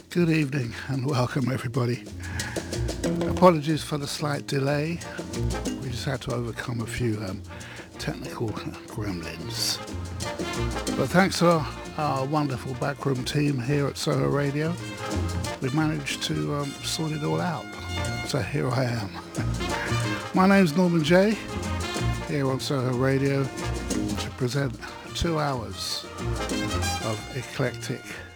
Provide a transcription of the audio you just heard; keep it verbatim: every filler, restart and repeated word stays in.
Good evening and welcome everybody. Apologies for the slight delay. We just had to overcome a few um, technical gremlins. But thanks to our, our wonderful backroom team here at Soho Radio, we've managed to um, sort it all out. So here I am. My name's Norman J, here on Soho Radio to present two hours of eclectic